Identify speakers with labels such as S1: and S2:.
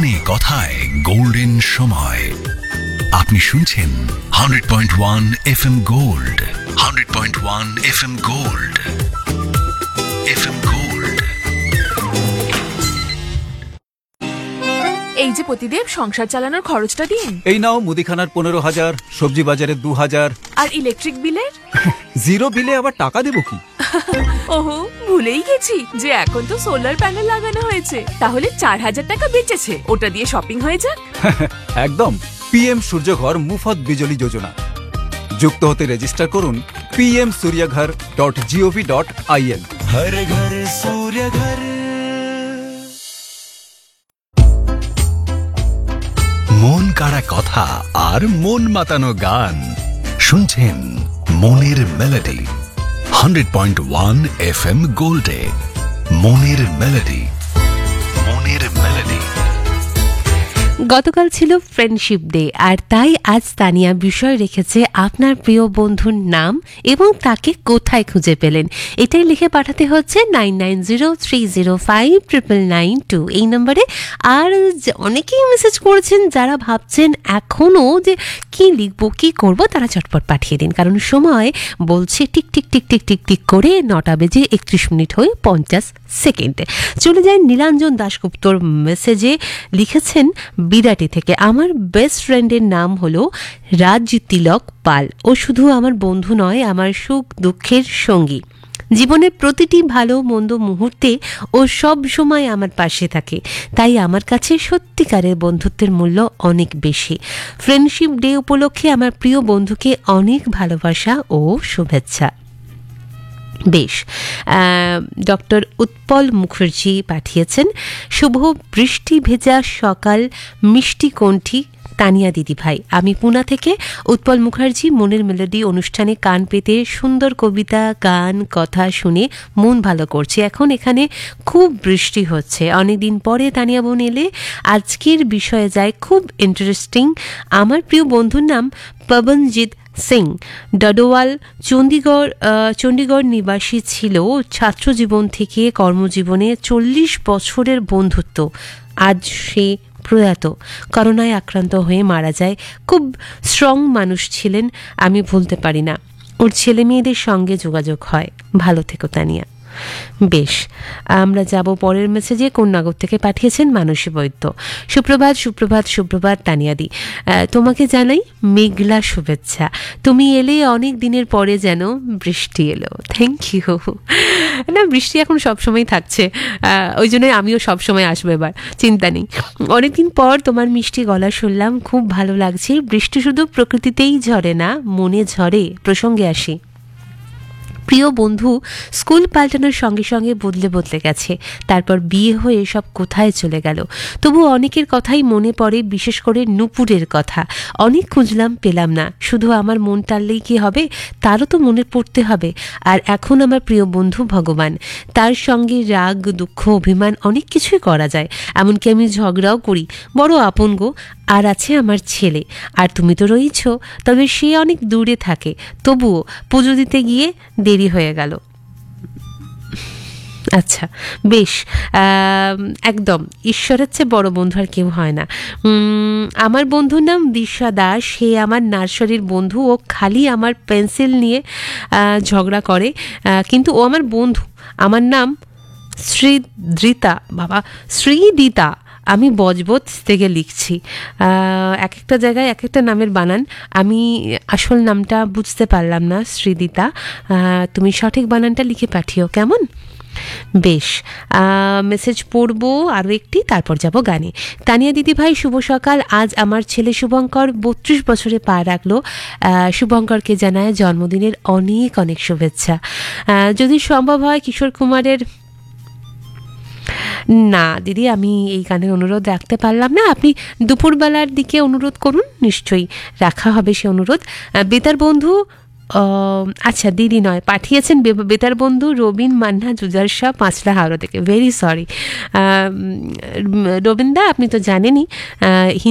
S1: গানে কথায় গোল্ডেন সময়। আপনি শুনছেন 100.1 FM gold, 100.1 FM gold, FM gold.
S2: এই যে প্রতিদেব, সংসার চালানোর খরচটা দিন।
S3: এই নাও মুদিখানার 15,000, সবজি বাজারে 2,000।
S2: আর ইলেকট্রিক বিলের?
S3: জিরো বিলে আবার টাকা দেবো কি?
S2: ওহো, ভুলেই গেছি যে এখন তো সোলার প্যানেল লাগানো হয়েছে। তাহলে 4,000 টাকা বেঁচেছে, ওটা দিয়ে শপিং হয়ে যাক।
S3: একদম। PM সূর্যঘর মুফত বিজলি যোজনা। যুক্ত হতে রেজিস্টার করুন pmsuryaghar.gov.in।
S4: हर घर सूर्य घर।
S1: মন কাড়া কথা আর মন মাতানো গান শুনছেন মনের মেলোডি 100.1 FM গোল্ডে। মনের মেলোডি, মনের মেলোডি।
S5: গতকাল ছিল ফ্রেন্ডশিপ ডে, আর তাই আজ তানিয়া বিষয় রেখেছে আপনার প্রিয় বন্ধুর নাম এবং তাকে কোথায় খুঁজে পেলেন। এটাই লিখে পাঠাতে হচ্ছে 9903059992 এই নম্বরে। আর অনেকেই মেসেজ করেছেন যারা ভাবছেন এখনও যে কি লিখবো কি করব, তারা চটপট পাঠিয়ে দিন, কারণ সময় বলছে tick tick tick tick tick tick করে 9টা বেজে 31 মিনিট হয়ে 50 সেকেন্ডে। চলে যায় নীলাঞ্জন দাশগুপ্তর মেসেজে। লিখেছেন বিরাটি থেকে, আমার বেস্ট ফ্রেন্ডের নাম হলো রাজ তিলক পাল। ও শুধু আমার বন্ধু নয়, আমার সুখ দুঃখের সঙ্গী। জীবনের প্রতিটি ভালো মন্দ মুহূর্তে ও সব সময় আমার পাশে থাকে, তাই আমার কাছে সত্যিকারের বন্ধুত্বের মূল্য অনেক বেশি। ফ্রেন্ডশিপ ডে উপলক্ষে আমার প্রিয় বন্ধুকে অনেক ভালোবাসা ও শুভেচ্ছা। বেশ, ডক্টর উৎপল মুখার্জি পাঠিয়েছেন, শুভ বৃষ্টি ভেজা সকাল, মিষ্টি কণ্ঠী তানিয়া দিদি ভাই। আমি পুনা থেকে উৎপল মুখার্জি। মনের মেলোডি অনুষ্ঠানে কান পেতে সুন্দর কবিতা, গান, কথা শুনে মন ভালো করছে। এখন এখানে খুব বৃষ্টি হচ্ছে। অনেকদিন পরে তানিয়া বোন এলে আজকের বিষয়ে যায়, খুব ইন্টারেস্টিং। আমার প্রিয় বন্ধুর নাম পবনজিৎ সিং, ডডোয়াল, চণ্ডীগড় নিবাসী ছিল। ছাত্র জীবন থেকে কর্মজীবনে 40 বছরের বন্ধুত্ব। আজ সে প্রয়াত, করোনায় আক্রান্ত হয়ে মারা যায়। খুব স্ট্রং মানুষ ছিলেন, আমি ভুলতে পারি না। ওর ছেলে মেয়েদের সঙ্গে যোগাযোগ হয়। ভালো থেকো তানিয়া। বেশ, আমরা যাব পরের মেসেজে। কন্যাগর থেকে পাঠিয়েছেন মানসী বৈদ্য। সুপ্রভাত সুপ্রভাত সুপ্রভাত তানিয়াদি, তোমাকে জানাই মেঘলা শুভেচ্ছা। তুমি এলে অনেক দিনের পরে যেন বৃষ্টি এলো। Thank you. না, বৃষ্টি এখন সবসময় থাকছে, ওই জন্যই আমিও সবসময় আসবো এবার, চিন্তা নেই। অনেকদিন পর তোমার মিষ্টি গলা শুনলাম, খুব ভালো লাগছে। বৃষ্টি শুধু প্রকৃতিতেই ঝরে না, মনে ঝরে। প্রসঙ্গে আসি, প্রিয় বন্ধু স্কুল পাল্টানোর সঙ্গে সঙ্গে বদলে বদলে গেছে, তারপর বিয়ে হয়ে সব কোথায় চলে গেল। তবু অনেকের কথাই মনে পড়ে, বিশেষ করে নূপুরের কথা। অনেক খুঁজলাম, পেলাম না। শুধু আমার মন টানলেই কি হবে, তারও তো মনে পড়তে হবে। আর এখন আমার প্রিয় বন্ধু ভগবান, তার সঙ্গে রাগ, দুঃখ, অভিমান অনেক কিছুই করা যায়। এমনকি আমি ঝগড়াও করি, বড় আপন গো। আর আছে আমার ছেলে, আর তুমি তো রয়েছ, তবে সে অনেক দূরে থাকে। তবুও পুজো দিতে গিয়ে দেরি হয়ে গেল। আচ্ছা, বেশ, একদম ঈশ্বরের চেয়ে বড় বন্ধু আর কেউ হয় না। আমার বন্ধুর নাম দিশা দাস। সে আমার নার্সারির বন্ধু। ও খালি আমার পেন্সিল নিয়ে ঝগড়া করে, কিন্তু ও আমার বন্ধু। আমার নাম শ্রীদৃতা। বাবা, শ্রীদিতা। আমি বজবজ থেকে লিখছি। এক একটা জায়গায় এক একটা নামের বানান, আমি আসল নামটা বুঝতে পারলাম না। শ্রীদিতা, তুমি সঠিক বানানটা লিখে পাঠিও, কেমন? বেশ, মেসেজ পড়বো আরও একটি, তারপর যাব গানে। তানিয়া দিদি ভাই শুভ সকাল। আজ আমার ছেলে শুভঙ্কর 32 বছরে পা রাখলো। শুভঙ্করকে জানায় জন্মদিনের অনেক অনেক শুভেচ্ছা। যদি সম্ভব হয় কিশোর কুমারের, না দিদি, আমি এই গানের অনুরোধ রাখতে পারলাম না। আপনি দুপুরবেলার দিকে অনুরোধ করুন, নিশ্চয়ই রাখা হবে সে অনুরোধ। বেতার বন্ধু, আচ্ছা দিদি নয়, পাঠিয়েছেন বেতার বন্ধু রবিন মান্না জুজার শাহ, পাঁচলা হাওড়া থেকে। ভেরি সরি রবিনদা, আপনি তো জানেনই